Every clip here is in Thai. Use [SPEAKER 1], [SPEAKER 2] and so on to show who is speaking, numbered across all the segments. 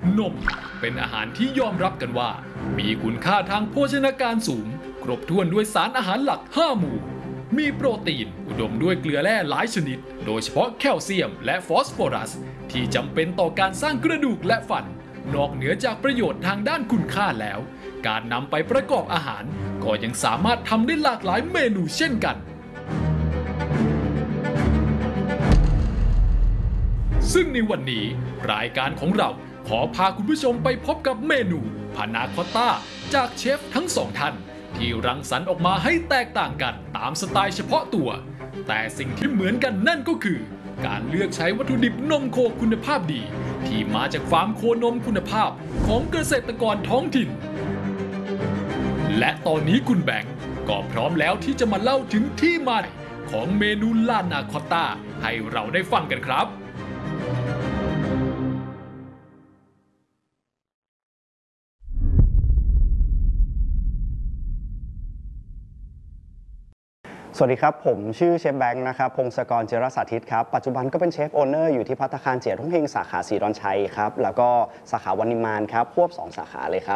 [SPEAKER 1] นมเป็นอาหารที่ยอมรับกันว่ามีคุณค่าทางโภชนาการสูงครบถ้วนด้วยสารอาหารหลัก 5 หมู่มีโปรตีนอุดมด้วยเกลือแร่หลายชนิดโดยเฉพาะแคลเซียมและฟอสฟอรัสที่จำเป็นต่อการสร้างกระดูกและฟันนอกเหนือจากประโยชน์ทางด้านคุณค่าแล้วการนำไปประกอบอาหารก็ยังสามารถทำได้หลากหลายเมนูเช่นกันซึ่งในวันนี้รายการของเราขอพาคุณผู้ชมไปพบกับเมนูพานาคอตต้าจากเชฟทั้งสองท่านที่รังสรรค์ออกมาให้แตกต่างกันตามสไตล์เฉพาะตัวแต่สิ่งที่เหมือนกันนั่นก็คือการเลือกใช้วัตถุดิบนมโคคุณภาพดีที่มาจากฟาร์มโคนมคุณภาพของเกษตรกรท้องถิ่นและตอนนี้คุณแบงก์ก็พร้อมแล้วที่จะมาเล่าถึงที่มาของเมนูลานาคอตต้าให้เราได้ฟังกันครับ
[SPEAKER 2] สวัสดีครับผมชื่อเชฟแบงค์นะครับพงศกร เจรสาธิตครับปัจจุบันก็เป็นเชฟโอเนอร์อยู่ที่ภัตตาคารเจียรุ่งเฮงสาขาศรีดอนชัยครับแล้วก็สาขาวันิมานครับควบ2 สาขาเลยครับ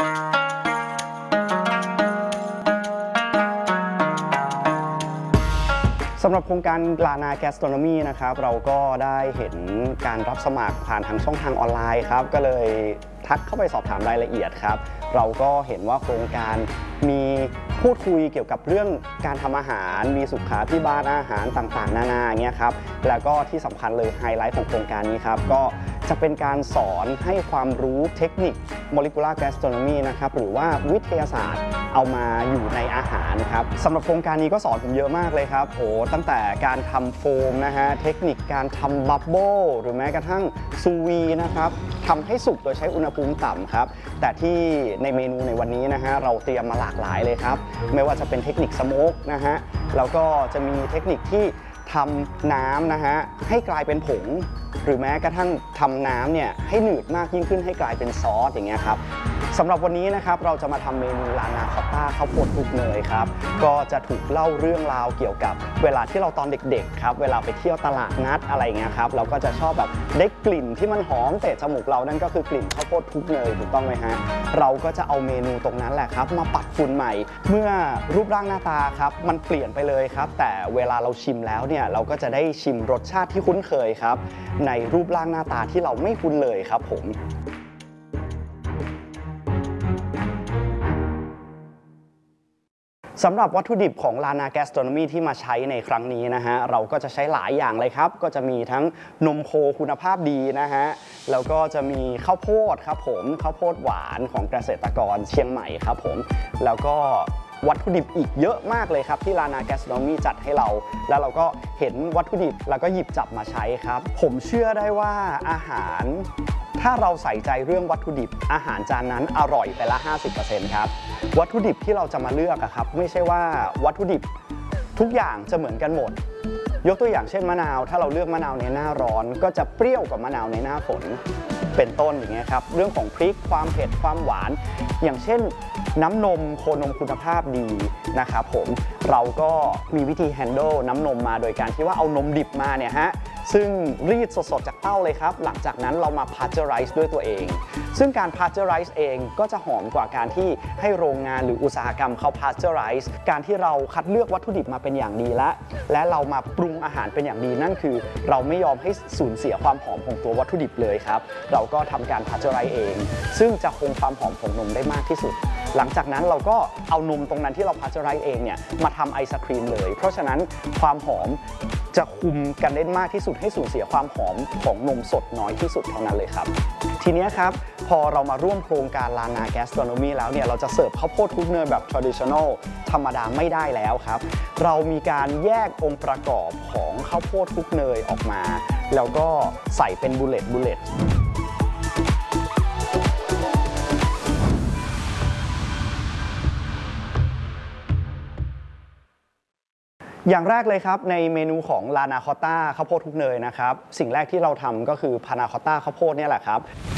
[SPEAKER 2] สำหรับโครงการลานาแกสโตรโนมีนะครับเราก็ได้เห็นการรับสมัครผ่านทางช่องทางออนไลน์ครับก็เลยทักเข้าไปสอบถามรายละเอียดครับเราก็เห็นว่าโครงการมีพูดคุยเกี่ยวกับเรื่องการทำอาหารมีสุขาภิบาลอาหารต่างๆนานาเงี้ยครับแล้วก็ที่สำคัญเลยไฮไลท์ของโครงการนี้ครับก็จะเป็นการสอนให้ความรู้เทคนิค Molecular Gastronomy นะครับหรือว่าวิทยาศาสตร์เอามาอยู่ในอาหารครับสำหรับโครงการนี้ก็สอนผมเยอะมากเลยครับโอ้ตั้งแต่การทำโฟมนะฮะเทคนิคการทำบับเบิลหรือแม้กระทั่งซูวีนะครับทำให้สุกโดยใช้อุณหภูมิต่ำครับแต่ที่ในเมนูในวันนี้นะฮะเราเตรียมมาหลากหลายเลยครับไม่ว่าจะเป็นเทคนิคสโมกนะฮะแล้วก็จะมีเทคนิคที่ทำน้ำนะฮะให้กลายเป็นผงหรือแม้กระทั่งทำน้ำเนี่ยให้หนืดมากยิ่งขึ้นให้กลายเป็นซอสอย่างเงี้ยครับสำหรับวันนี้นะครับเราจะมาทำเมนูลานาคอตต้าข้าวโพดคลุกเนยครับก็จะถูกเล่าเรื่องราวเกี่ยวกับเวลาที่เราตอนเด็กๆครับเวลาไปเที่ยวตลาดนัดอะไรเงี้ยครับเราก็จะชอบแบบได้กลิ่นที่มันหอมเตะจมูกเรานั่นก็คือกลิ่นข้าวโพดคลุกเนยถูกต้องไหมฮะเราก็จะเอาเมนูตรงนั้นแหละครับมาปัดฝุ่นใหม่เมื่อรูปร่างหน้าตาครับมันเปลี่ยนไปเลยครับแต่เวลาเราชิมแล้วเนี่ยเราก็จะได้ชิมรสชาติที่คุ้นเคยครับในรูปร่างหน้าตาที่เราไม่คุ้นเลยครับผมสำหรับวัตถุดิบของลานาแกสโตรโนมีที่มาใช้ในครั้งนี้นะฮะเราก็จะใช้หลายอย่างเลยครับก็จะมีทั้งนมโคคุณภาพดีนะฮะแล้วก็จะมีข้าวโพดครับผมข้าวโพดหวานของเกษตรกรเชียงใหม่ครับผมแล้วก็วัตถุดิบอีกเยอะมากเลยครับที่ลานาแกสโตรโนมีจัดให้เราแล้วเราก็เห็นวัตถุดิบแล้วก็หยิบจับมาใช้ครับผมเชื่อได้ว่าอาหารถ้าเราใส่ใจเรื่องวัตถุดิบอาหารจานนั้นอร่อยไปละ 50% ครับวัตถุดิบที่เราจะมาเลือกครับไม่ใช่ว่าวัตถุดิบทุกอย่างจะเหมือนกันหมดยกตัวอย่างเช่นมะนาวถ้าเราเลือกมะนาวในหน้าร้อนก็จะเปรี้ยวกว่ามะนาวในหน้าฝนเป็นต้นอย่างเงี้ยครับเรื่องของพริกความเผ็ดความหวานอย่างเช่นน้ำนมโคนมคุณภาพดีนะครับผมเราก็มีวิธีแฮนด์ลน้ำนมมาโดยการที่ว่าเอานมดิบมาเนี่ยฮะซึ่งรีดสดๆจากเต้าเลยครับหลังจากนั้นเรามาพาสเจอไรซ์ด้วยตัวเองซึ่งการพาสเจอไรซ์เองก็จะหอมกว่าการที่ให้โรงงานหรืออุตสาหกรรมเขาพาสเจอไรซ์การที่เราคัดเลือกวัตถุดิบมาเป็นอย่างดีและเรามาปรุงอาหารเป็นอย่างดีนั่นคือเราไม่ยอมให้สูญเสียความหอมของตัววัตถุดิบเลยครับเราก็ทำการพาสเจอไรซ์เองซึ่งจะคงความหอมของนมได้มากที่สุดหลังจากนั้นเราก็เอานมตรงนั้นที่เราพาสเจอไรซ์เองเนี่ยมาทำไอศครีมเลยเพราะฉะนั้นความหอมจะคุมกันได้มากที่สุดให้สูญเสียความหอมของนมสดน้อยที่สุดเท่านั้นเลยครับทีนี้ครับพอเรามาร่วมโครงการลานาแกสโตรโนมีแล้วเนี่ยเราจะเสิร์ฟข้าวโพดคลุกเนยแบบ traditional ธรรมดาไม่ได้แล้วครับเรามีการแยกองค์ประกอบของข้าวโพดคลุกเนยออกมาแล้วก็ใส่เป็นบุลเลตอย่างแรกเลยครับในเมนูของลานาคอตต้าข้าวโพดคลุกเนยนะครับสิ่งแรกที่เราทำก็คือพานาคอตต้าข้าวโพดเนี่ยแหละครับ